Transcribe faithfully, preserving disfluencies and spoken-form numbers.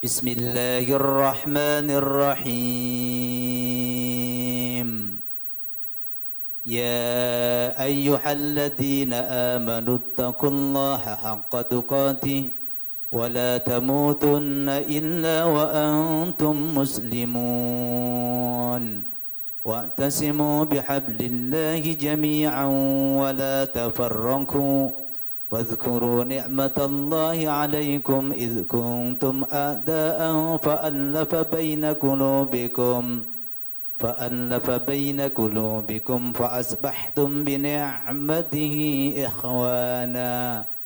بسم الله الرحمن الرحيم. يا أيها الذين آمنوا اتقوا الله حق تقاته ولا تموتن إلا وأنتم مسلمون واعتصموا بحبل الله جميعا ولا تفرقوا واذكروا نعمة الله عليكم إذ كنتم أعداء فألف بين قلوبكم فألف بين قلوبكم فأصبحتم بنعمته إخوانا